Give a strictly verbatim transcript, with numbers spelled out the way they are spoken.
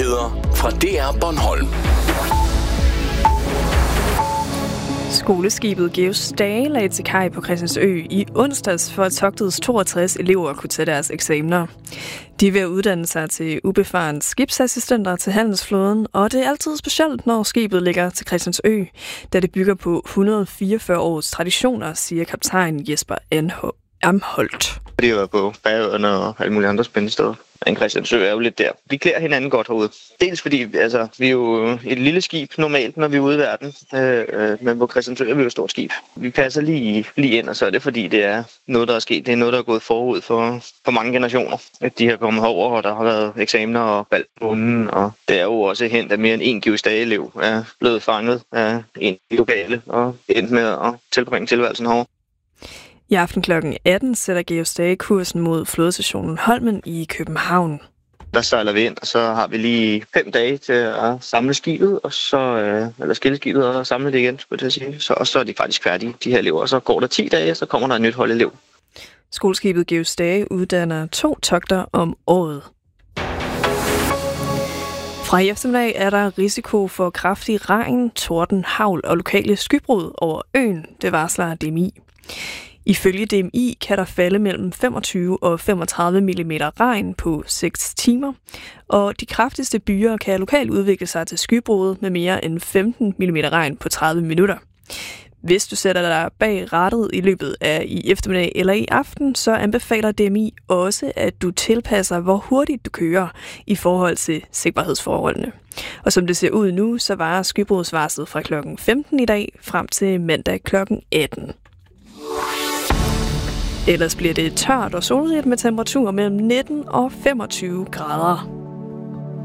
Nyheder fra D R Bornholm. Skoleskibet Georg Stage lagde til kaj på Christiansø i onsdags, for at togtets toogtres elever kunne tage deres eksamener. De er ved at uddanne sig til ubefaren skibsassistenter til handelsflåden, og det er altid specielt, når skibet ligger til Christiansø, da det bygger på et hundrede og fireogfyrre års traditioner, siger kaptajn Jesper Amholdt. Det var på Færøerne og alle mulige andre spændende steder. Men Christiansø er jo lidt der. Vi klæder hinanden godt herude. Dels fordi altså, vi er jo et lille skib normalt, når vi er ude i verden. Øh, men på Christiansø er vi jo et stort skib. Vi passer lige, lige ind, og så er det fordi, det er noget, der er sket. Det er noget, der er gået forud for, for mange generationer. At de har kommet herover, og der har været eksamener og bal på bunden. Og det er jo også hent, at mere end en Georg Stage-elev er blevet fanget af en lokale og endt med at tilbringe tilværelsen herovre. I aften klokken atten sætter Georg Stage kursen mod flådestationen Holmen i København. Der sejler vi ind, og så har vi lige fem dage til at samle skibet, og så, øh, eller skille skibet og samle det igen, skulle jeg sige. Så, og så er de faktisk færdige, de her elever. Og så går der ti dage, så kommer der et nyt hold elev. Skoleskibet Georg Stage uddanner to togter om året. Fra i eftermiddag er der risiko for kraftig regn, torden, hagl og lokale skybrud over øen, det varsler D M I. Ifølge D M I kan der falde mellem femogtyve og femogtredive millimeter regn på seks timer, og de kraftigste byer kan lokalt udvikle sig til skybrud med mere end femten millimeter regn på tredive minutter. Hvis du sætter dig bag rattet i løbet af i eftermiddag eller i aften, så anbefaler D M I også, at du tilpasser, hvor hurtigt du kører i forhold til sikkerhedsforholdene. Og som det ser ud nu, så varer skybrudsvarslet fra klokken femten i dag frem til mandag klokken atten. Ellers bliver det tørt og solrigt med temperaturer mellem nitten og femogtyve grader.